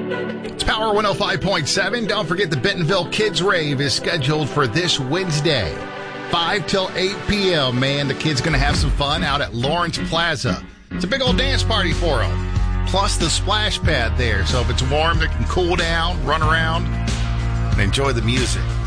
It's Power 105.7. Don't forget the Bentonville Kids Rave is scheduled for this Wednesday, 5 till 8 p.m. Man, the kids going to have some fun out at Lawrence Plaza. It's a big old dance party for them. Plus the splash pad there. So if it's warm, they can cool down, run around, and enjoy the music.